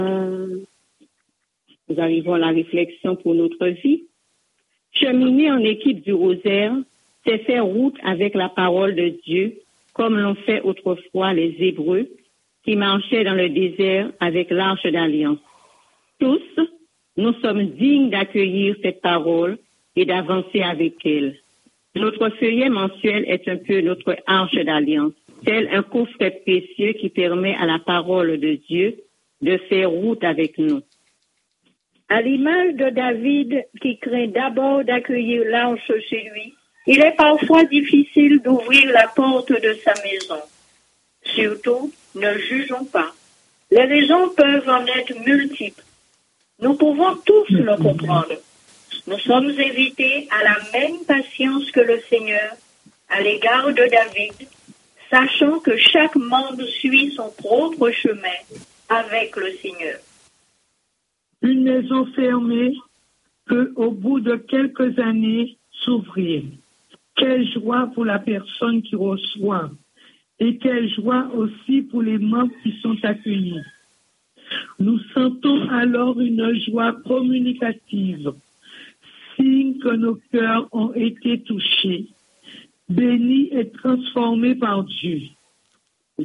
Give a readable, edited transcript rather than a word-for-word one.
Nous arrivons à la réflexion pour notre vie. Cheminer en équipe du rosaire, c'est faire route avec la parole de Dieu, comme l'ont fait autrefois les Hébreux qui marchaient dans le désert avec l'Arche d'Alliance. Tous, nous sommes dignes d'accueillir cette parole et d'avancer avec elle. Notre feuillet mensuel est un peu notre Arche d'Alliance, tel un coffret précieux qui permet à la parole de Dieu de faire route avec nous. À l'image de David qui craint d'abord d'accueillir l'arche chez lui, il est parfois difficile d'ouvrir la porte de sa maison. Surtout, ne jugeons pas. Les raisons peuvent en être multiples. Nous pouvons tous le comprendre. Nous sommes invités à la même patience que le Seigneur à l'égard de David, sachant que chaque membre suit son propre chemin avec le Seigneur. Une maison fermée peut, au bout de quelques années, s'ouvrir. Quelle joie pour la personne qui reçoit et quelle joie aussi pour les membres qui sont accueillis. Nous sentons alors une joie communicative, signe que nos cœurs ont été touchés, bénis et transformés par Dieu.